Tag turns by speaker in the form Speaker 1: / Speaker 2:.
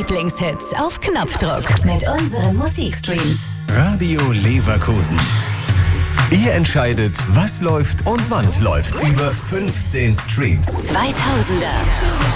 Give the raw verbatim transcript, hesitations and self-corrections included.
Speaker 1: Lieblingshits auf Knopfdruck mit unseren Musikstreams.
Speaker 2: Radio Leverkusen. Ihr entscheidet, was läuft und wann es läuft. Über fünfzehn Streams.
Speaker 1: zweitausender.